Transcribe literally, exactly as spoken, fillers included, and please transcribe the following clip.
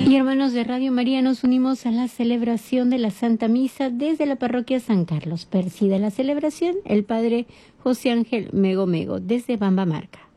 Y hermanos de Radio María, nos unimos a la celebración de la Santa Misa desde la parroquia San Carlos. Preside la celebración el Padre José Ángel Mego Mego desde Bambamarca.